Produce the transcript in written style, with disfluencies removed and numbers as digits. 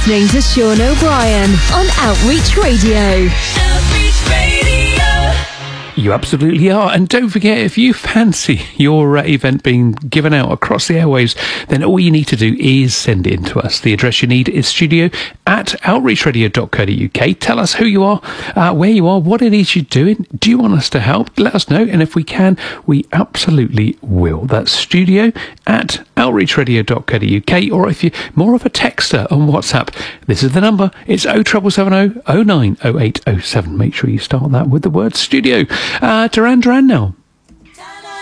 listening to Sean O'Brien on Outreach Radio. Outreach Radio. You absolutely are. And don't forget, if you fancy your event being given out across the airwaves, then all you need to do is send it in to us. The address you need is studio@outreachradio.co.uk. Tell us who you are, where you are, what it is you're doing. Do you want us to help? Let us know. And if we can, we absolutely will. That's studio@outreachradio.co.uk. Or if you're more of a texter on WhatsApp, this is the number. It's 07770 09 0807. Make sure you start that with the word studio. Duran Duran now.